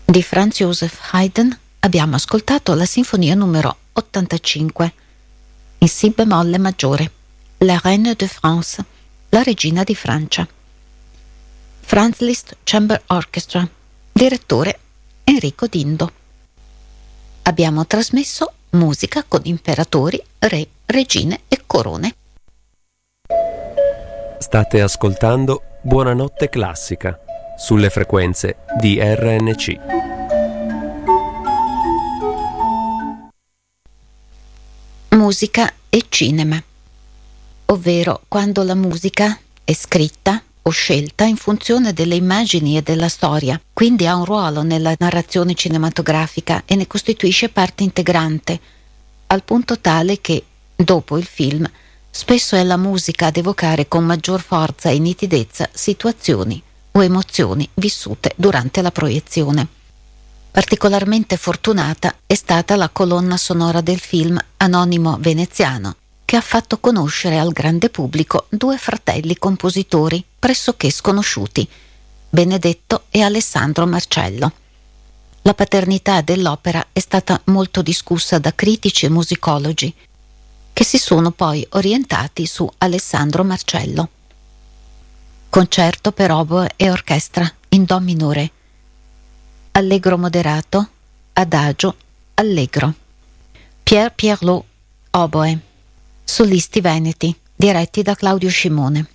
Di Franz Joseph Haydn abbiamo ascoltato la sinfonia numero 85, in Si bemolle maggiore, La Reine de France, la regina di Francia. Franz Liszt Chamber Orchestra, direttore Enrico Dindo. Abbiamo trasmesso musica con imperatori, re, regine e corone. State ascoltando Buonanotte Classica sulle frequenze di RNC. Musica e cinema, ovvero quando la musica è scritta o scelta in funzione delle immagini e della storia, quindi ha un ruolo nella narrazione cinematografica e ne costituisce parte integrante, al punto tale che, dopo il film, spesso è la musica ad evocare con maggior forza e nitidezza situazioni o emozioni vissute durante la proiezione. Particolarmente fortunata è stata la colonna sonora del film Anonimo veneziano, che ha fatto conoscere al grande pubblico due fratelli compositori pressoché sconosciuti, Benedetto e Alessandro Marcello. La paternità dell'opera è stata molto discussa da critici e musicologi, che si sono poi orientati su Alessandro Marcello. Concerto per oboe e orchestra in do minore. Allegro moderato, adagio, allegro. Pierre Pierlot, oboe. Solisti veneti, diretti da Claudio Scimone.